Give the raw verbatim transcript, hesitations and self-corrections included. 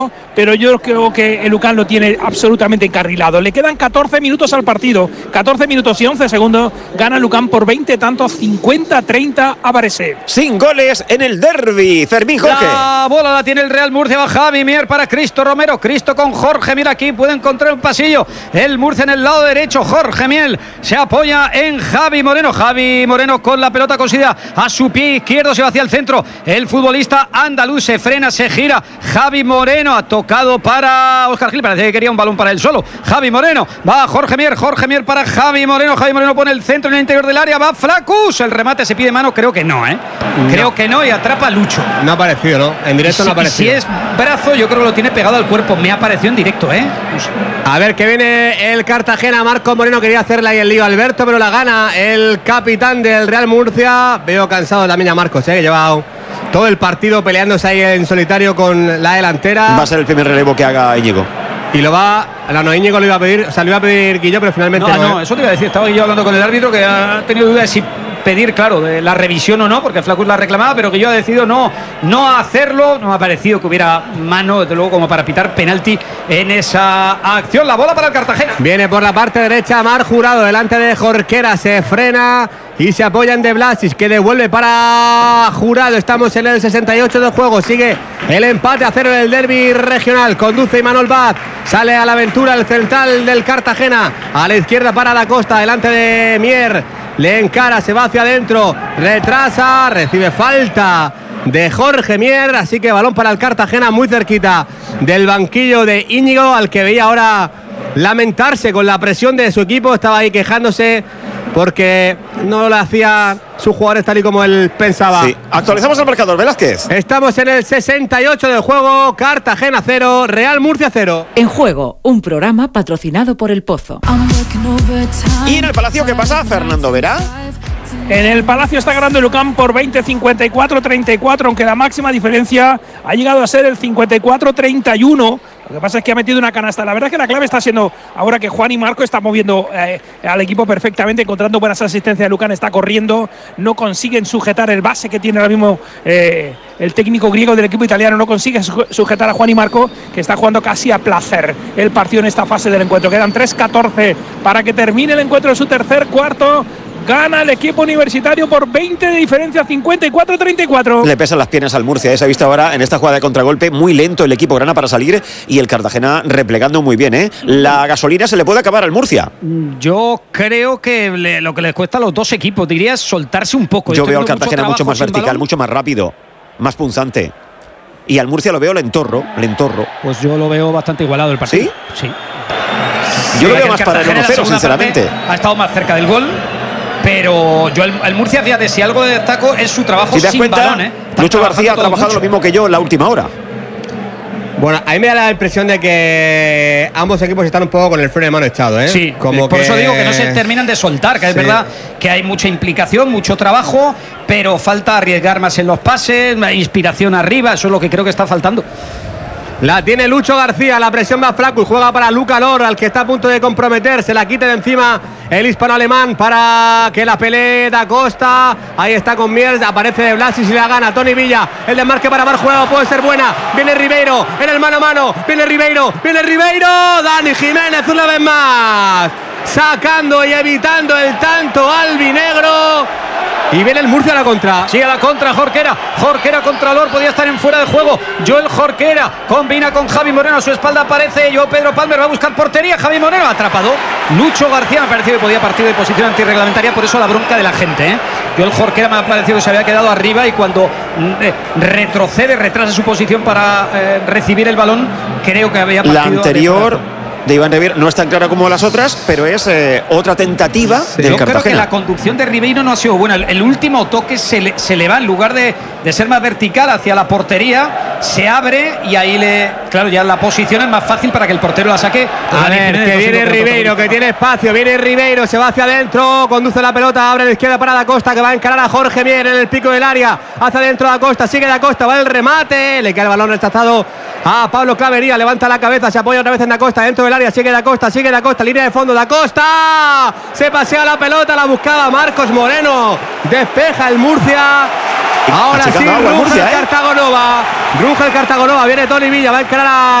pero yo creo que el Lucan lo tiene absolutamente encarrilado. Le quedan catorce minutos al partido, catorce minutos y once segundos. Gana Lucan por veinte tantos, cincuenta a treinta a Varese. Sin goles en el derbi. Fermín Jorge. La bola la tiene el Real Murcia. Va Javi Mier para Cristo Romero. Cristo con Jorge Mier aquí. Puede encontrar un pasillo. El Murcia en el lado derecho. Jorge Mier se apoya en Javi Moreno. Javi Moreno con la pelota cosida a su pie izquierdo. Se va hacia el centro. El futbolista andaluz se frena, se gira. Javi Moreno ha tocado para Óscar Gil. Parece que quería un balón para él solo. Javi Moreno. Va Jorge Mier. Jorge Mier para Javi Moreno. Javi Moreno pone el centro en el interior del área. Va Flacus. El remate se pide mano. Creo que no, ¿eh? No. Creo que no y atrapa a Lucho. No ha aparecido, ¿no? En directo si, no ha aparecido. Si es brazo, yo creo que lo tiene pegado al cuerpo. Me ha aparecido en directo, ¿eh? A ver, que viene el Cartagena. Marco Moreno quería hacerle ahí el lío a Alberto, pero la gana el capitán del Real Murcia. Veo cansado también a Marcos, ¿eh? Que lleva todo el partido peleándose ahí en solitario con la delantera. Va a ser el primer relevo que haga Íñigo. Y lo va, no, no, Íñigo lo iba a pedir, o sea, lo iba a pedir Guillo, pero finalmente no. No, no, ¿eh? Eso te iba a decir, estaba Guillo hablando con el árbitro que ha tenido dudas de si pedir, claro, de la revisión o no, porque Flacus la reclamaba, pero que yo ha decidido no, no hacerlo. No me ha parecido que hubiera mano, desde luego, como para pitar penalti en esa acción. La bola para el Cartagena. Viene por la parte derecha Mar Jurado, delante de Jorquera, se frena y se apoya en De Blasis, que devuelve para Jurado. Estamos en el sesenta y ocho del juego, sigue el empate a cero en el derbi regional. Conduce Imanol Baz, sale a la aventura el central del Cartagena, a la izquierda para Da Costa, delante de Mier, le encara, se va hacia adentro, retrasa, recibe falta de Jorge Mier, así que balón para el Cartagena muy cerquita del banquillo de Íñigo, al que veía ahora lamentarse con la presión de su equipo. Estaba ahí quejándose porque no lo hacía sus jugadores tal y como él pensaba. Sí. Actualizamos el marcador, Velázquez. Estamos en el sesenta y ocho del juego. Cartagena cero, Real Murcia cero. En Juego, un programa patrocinado por El Pozo. ¿Y en el Palacio qué pasa, Fernando Vera? En el Palacio está ganando el Lucan por veinte, cincuenta y cuatro treinta y cuatro, aunque la máxima diferencia ha llegado a ser el cincuenta y cuatro treinta y uno. Lo que pasa es que ha metido una canasta. La verdad es que la clave está siendo ahora que Juan y Marco están moviendo eh, al equipo perfectamente, encontrando buenas asistencias. Lucan está corriendo, no consiguen sujetar el base que tiene ahora mismo eh, el técnico griego del equipo italiano. No consigue sujetar a Juan y Marco, que está jugando casi a placer el partido en esta fase del encuentro. Quedan tres catorce para que termine el encuentro en su tercer cuarto. Gana el equipo universitario por veinte de diferencia, cincuenta y cuatro treinta y cuatro. Le pesan las piernas al Murcia, ¿eh? Se ha visto ahora en esta jugada de contragolpe muy lento el equipo grana para salir y el Cartagena replegando muy bien, ¿eh? La gasolina se le puede acabar al Murcia. Yo creo que le, lo que les cuesta a los dos equipos, diría, es soltarse un poco. Yo veo al Cartagena mucho, mucho más vertical, balón. mucho más rápido, más punzante. Y al Murcia lo veo lentorro, lentorro. Pues yo lo veo bastante igualado el partido. ¿Sí? Sí. Yo sí, lo veo más para el uno cero, sinceramente. Ha estado más cerca del gol. Pero yo el, el Murcia, fíjate, si algo le destaco es su trabajo si te das sin cuenta, balón, ¿eh? Lucho García ha trabajado mucho. lo mismo que yo en la última hora. Bueno, a mí me da la impresión de que ambos equipos están un poco con el freno de mano echado, ¿eh? Sí, como por que... eso digo que no se terminan de soltar, que sí. Es verdad que hay mucha implicación, mucho trabajo, pero falta arriesgar más en los pases, inspiración arriba, eso es lo que creo que está faltando. La tiene Lucho García, la presión va Flacus, juega para Luca Lor, al que está a punto de comprometer, se la quita de encima el hispano-alemán para que la pelee Da Costa. Ahí está con Mier, aparece De Blasis y la gana Tony Villa, el desmarque para Mar Jurado puede ser buena, viene Ribeiro, en el mano a mano, viene Ribeiro, viene Ribeiro, Dani Jiménez una vez más, sacando y evitando el tanto albinegro. Y viene el Murcia a la contra. Sí, a la contra, Jorquera. Jorquera contra Lor, podía estar en fuera de juego. Joel Jorquera combina con Javi Moreno. A su espalda aparece yo, Pedro Palmer. Va a buscar portería. Javi Moreno atrapado. Lucho García me ha parecido que podía partir de posición antirreglamentaria. Por eso la bronca de la gente, ¿eh? Joel Jorquera me ha parecido que se había quedado arriba. Y cuando eh, retrocede, retrasa su posición para eh, recibir el balón, creo que había partido. La anterior de Iván Ribeiro no es tan clara como las otras, pero es eh, otra tentativa sí, del yo Cartagena. Creo que la conducción de Ribeiro no ha sido buena. El, el último toque se le, se le va, en lugar de, de ser más vertical hacia la portería, se abre y ahí le, claro, ya la posición es más fácil para que el portero la saque. A ver, que viene Ribeiro, que tiene espacio, viene Ribeiro, se va hacia adentro, conduce la pelota, abre a la izquierda para Da Costa, que va a encarar a Jorge Mier en el pico del área, hacia adentro Da Costa, sigue Da Costa, va el remate, le queda el balón rechazado a Pablo Clavería, levanta la cabeza, se apoya otra vez en Da Costa, dentro del área, sigue Da Costa, sigue Da Costa, línea de fondo, Da Costa, se pasea la pelota, la buscaba Marcos Moreno, despeja el Murcia. Ahora sí, achicando agua, ruge Murcia, el ¿eh? Cartagonova. Ruge el Cartagonova. Viene Toni Villa. Va a encarar a